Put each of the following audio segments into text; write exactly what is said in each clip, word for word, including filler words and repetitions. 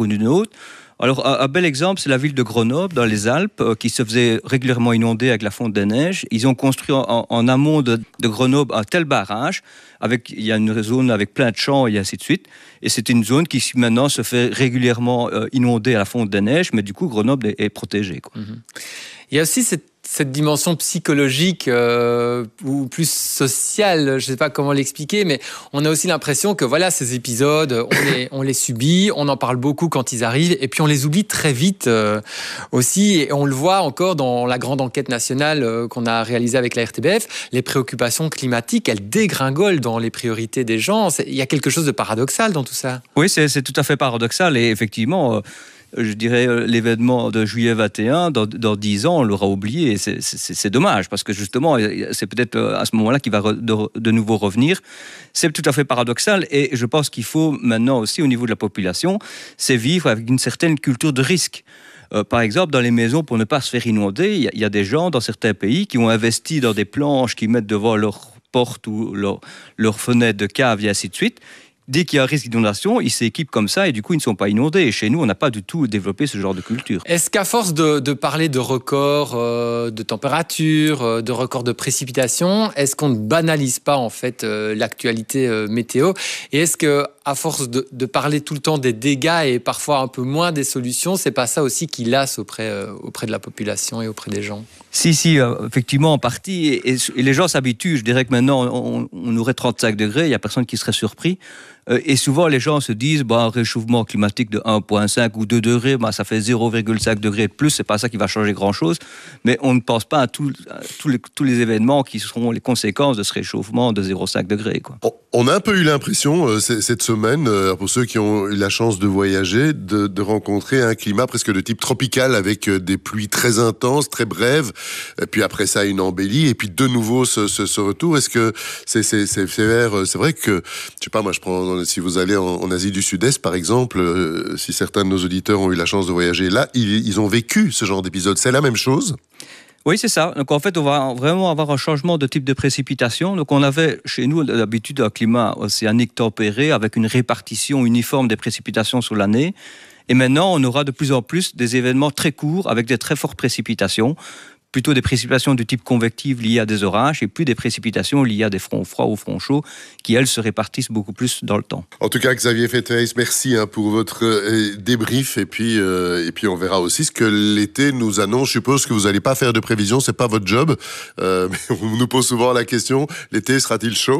ou d'une autre. Alors, un, un bel exemple, c'est la ville de Grenoble, dans les Alpes, euh, qui se faisait régulièrement inonder avec la fonte des neiges. Ils ont construit en, en amont de, de Grenoble un tel barrage, avec, il y a une zone avec plein de champs et ainsi de suite. Et c'est une zone qui maintenant se fait régulièrement euh, inonder à la fonte des neiges, mais du coup, Grenoble est, est protégée, quoi. Mmh. Il y a aussi cette cette dimension psychologique euh, ou plus sociale, je ne sais pas comment l'expliquer, mais on a aussi l'impression que voilà, ces épisodes, on les, on les subit, on en parle beaucoup quand ils arrivent, et puis on les oublie très vite euh, aussi. Et on le voit encore dans la grande enquête nationale euh, qu'on a réalisée avec la R T B F, les préoccupations climatiques, elles dégringolent dans les priorités des gens. C'est, il y a quelque chose de paradoxal dans tout ça. Oui, c'est, c'est tout à fait paradoxal, et effectivement... Euh... je dirais, l'événement de juillet vingt et un, dans, dans dix ans, on l'aura oublié. C'est, c'est, c'est dommage, parce que justement, c'est peut-être à ce moment-là qu'il va re, de, de nouveau revenir. C'est tout à fait paradoxal, et je pense qu'il faut maintenant aussi, au niveau de la population, c'est vivre avec une certaine culture de risque. Euh, par exemple, dans les maisons, pour ne pas se faire inonder, il y, y a des gens dans certains pays qui ont investi dans des planches qu'ils mettent devant leur porte ou leur, leur fenêtre de cave et ainsi de suite. Dès qu'il y a un risque d'inondation, ils s'équipent comme ça et du coup, ils ne sont pas inondés. Et chez nous, on n'a pas du tout développé ce genre de culture. Est-ce qu'à force de, de parler de records euh, de température, euh, de records de précipitation, est-ce qu'on ne banalise pas en fait euh, l'actualité euh, météo ? Et est-ce qu'à force de, de parler tout le temps des dégâts et parfois un peu moins des solutions, c'est pas ça aussi qui lasse auprès, euh, auprès de la population et auprès des gens ? Si, si, euh, effectivement, en partie. Et, et les gens s'habituent. Je dirais que maintenant, on, on aurait trente-cinq degrés, il n'y a personne qui serait surpris. Euh, et souvent, les gens se disent, bah, un réchauffement climatique de un virgule cinq ou deux degrés, bah, ça fait zéro virgule cinq degrés de plus, c'est pas ça qui va changer grand-chose. Mais on ne pense pas à, tout, à tous, les, tous les événements qui seront les conséquences de ce réchauffement de zéro virgule cinq degrés, quoi. On a un peu eu l'impression, euh, cette semaine, euh, pour ceux qui ont eu la chance de voyager, de, de rencontrer un climat presque de type tropical, avec euh, des pluies très intenses, très brèves, et puis après ça, une embellie, et puis de nouveau ce, ce, ce retour. Est-ce que c'est, c'est, c'est, c'est, c'est vrai que, je sais pas, moi je prends, si vous allez en, en Asie du Sud-Est, par exemple, euh, si certains de nos auditeurs ont eu la chance de voyager là, ils, ils ont vécu ce genre d'épisode. C'est la même chose ? Oui, c'est ça. Donc, en fait, on va vraiment avoir un changement de type de précipitation. Donc, on avait chez nous d'habitude un climat océanique tempéré avec une répartition uniforme des précipitations sur l'année. Et maintenant, on aura de plus en plus des événements très courts avec des très fortes précipitations. Plutôt des précipitations de type convective liées à des orages et plus des précipitations liées à des fronts froids ou fronts chauds qui, elles, se répartissent beaucoup plus dans le temps. En tout cas, Xavier Fetheis, merci hein, pour votre euh, débrief et puis, euh, et puis on verra aussi ce que l'été nous annonce. Je suppose que vous n'allez pas faire de prévision, c'est pas votre job, euh, mais on nous pose souvent la question, l'été sera-t-il chaud ?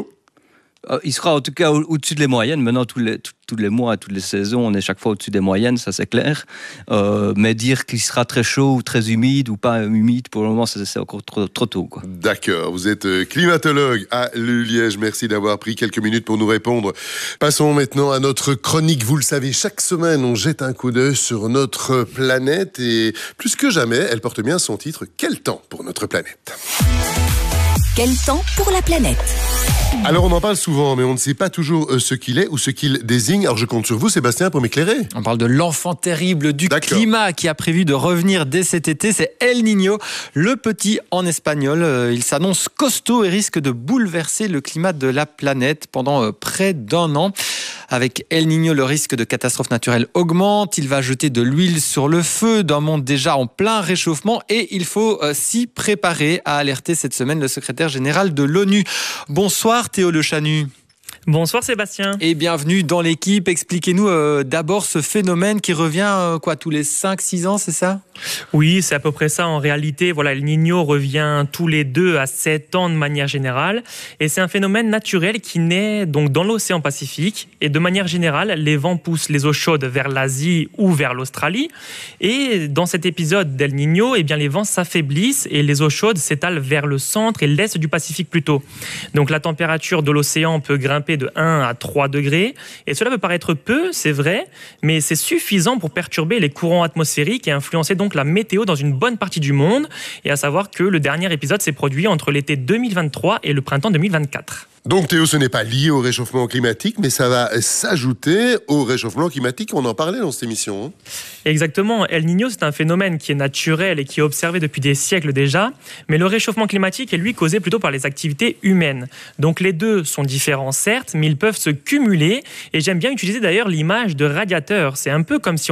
Il sera en tout cas au-dessus des moyennes. Maintenant, tous les, tous les mois, toutes les saisons, on est chaque fois au-dessus des moyennes, ça c'est clair. Euh, mais dire qu'il sera très chaud ou très humide ou pas humide, pour le moment, c'est, c'est encore trop, trop tôt, quoi. D'accord, vous êtes climatologue à l'U-Liège. Merci d'avoir pris quelques minutes pour nous répondre. Passons maintenant à notre chronique. Vous le savez, chaque semaine, on jette un coup d'œil sur notre planète et plus que jamais, elle porte bien son titre « Quel temps pour notre planète ?» Quel temps pour la planète ? Alors on en parle souvent, mais on ne sait pas toujours ce qu'il est ou ce qu'il désigne. Alors je compte sur vous, Sébastien, pour m'éclairer. On parle de l'enfant terrible du D'accord. climat qui a prévu de revenir dès cet été. C'est El Niño, le petit en espagnol. Il s'annonce costaud et risque de bouleverser le climat de la planète pendant près d'un an. Avec El Niño, le risque de catastrophe naturelle augmente. Il va jeter de l'huile sur le feu d'un monde déjà en plein réchauffement et il faut euh, s'y préparer, a alerté cette semaine le secrétaire général de l'ONU. Bonsoir Théo Le Chanu. Bonsoir Sébastien. Et bienvenue dans l'équipe. Expliquez-nous euh, d'abord ce phénomène qui revient euh, quoi, tous les cinq six ans, c'est ça ? Oui, c'est à peu près ça en réalité. Voilà, El Niño revient tous les deux à sept ans de manière générale. Et c'est un phénomène naturel qui naît donc dans l'océan Pacifique. Et de manière générale, les vents poussent les eaux chaudes vers l'Asie ou vers l'Australie. Et dans cet épisode d'El Niño, eh bien, les vents s'affaiblissent et les eaux chaudes s'étalent vers le centre et l'est du Pacifique plutôt. Donc la température de l'océan peut grimper de un à trois degrés. Et cela peut paraître peu, c'est vrai, mais c'est suffisant pour perturber les courants atmosphériques et influencer donc la météo dans une bonne partie du monde. Et à savoir que le dernier épisode s'est produit entre l'été deux mille vingt-trois et le printemps deux mille vingt-quatre. Donc Théo, ce n'est pas lié au réchauffement climatique, mais ça va s'ajouter au réchauffement climatique. On en parlait dans cette émission. Hein. Exactement. El Niño, c'est un phénomène qui est naturel et qui est observé depuis des siècles déjà. Mais le réchauffement climatique est lui causé plutôt par les activités humaines. Donc les deux sont différents certes, mais ils peuvent se cumuler. Et j'aime bien utiliser d'ailleurs l'image de radiateur. C'est un peu comme si on